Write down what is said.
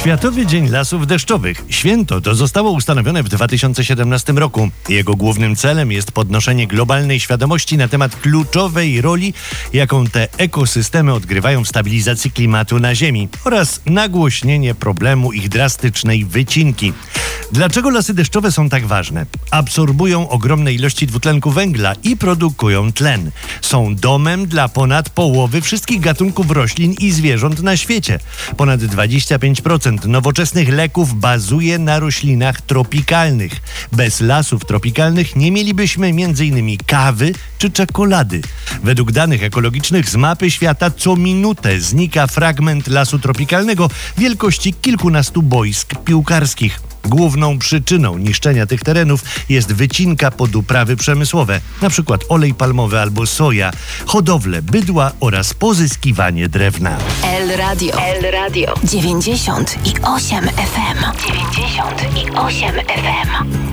Światowy Dzień Lasów Deszczowych. Święto to zostało ustanowione w 2017 roku. Jego głównym celem jest podnoszenie globalnej świadomości na temat kluczowej roli, jaką te ekosystemy odgrywają w stabilizacji klimatu na Ziemi oraz nagłośnienie problemu ich drastycznej wycinki. Dlaczego lasy deszczowe są tak ważne? Absorbują ogromne ilości dwutlenku węgla i produkują tlen. Są domem dla ponad połowy wszystkich gatunków roślin i zwierząt na świecie. Ponad 25% nowoczesnych leków bazuje na roślinach tropikalnych. Bez lasów tropikalnych nie mielibyśmy m.in. kawy czy czekolady. Według danych ekologicznych z mapy świata co minutę znika fragment lasu tropikalnego wielkości kilkunastu boisk piłkarskich. Główną przyczyną niszczenia tych terenów jest wycinka pod uprawy przemysłowe, np. olej palmowy albo soja, hodowlę bydła oraz pozyskiwanie drewna. El Radio 98 FM. 98 FM.